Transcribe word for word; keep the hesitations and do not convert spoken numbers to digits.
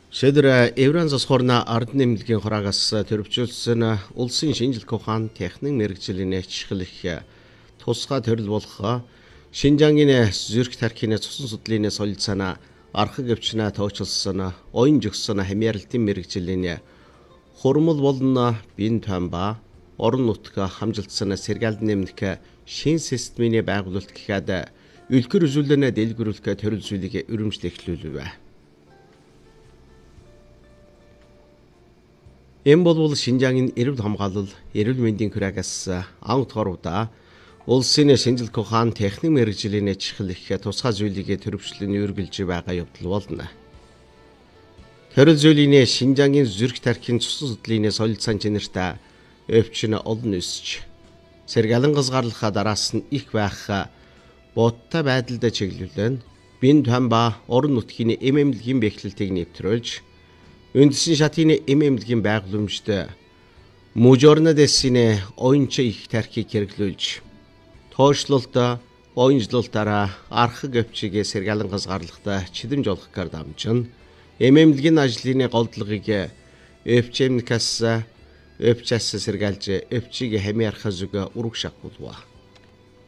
Шэдэр Евранзас хорна ард нэмлэгийн хураагаас төрөвчүүлсэн улсын шинжилгээ ухаан техник мэрэгжлийн ачааллах тусгай төрөл болох Шинжангийн зүрх тархины цусан судлалын солилцоона архаг өвчнө тооцоолсон оюун жигсэн хамьяарлалтын мэрэгжлийн хурмал болон бин тамба орон нутга хамжилтсан сэргэлт нэмнэх шин системийн байгуулалт гэхэд үлгэр үзүүлэлтэ дэлгэрүүлэх төрөл зүйлийг өрөмжлөхлүүлвэ. Энэ бол Шинжангийн эрүүл хамгаалал, эрүүл мэндийн хураагаас анх удаа улсын шинжилгээ ухаан техник мэрэгжлийн ачааллах тусгай зүйлийг төрөвчлөн үргэлж байгаа явдал болно. Төрөл зүйлийн Шинжангийн зүрх тархины цусан судлалын солилцоон чанартай өвчин олон өсч сэргэлэн газгаарлахаа дараас нь их байх бодтой байдалд чиглүүлэн бин тамба орон нутгийн эм эмнэлгийн бэхлэлтийг нэвтрүүлж үндсэн шатны эм эмнэлгийн байгууламжид мужорна дэсийн оюунч их тархийг хэрэглүүлж тоошлолт оюунжлалтаараа архаг өвчийг сэргэлэн газгаарлахад чидэмж олох гар дамжин эм эмнэлгийн ажлын голдлогыг өвчмнкас өвчс сэргэлж өвчийг хамиарах зүг ураг шахуулва.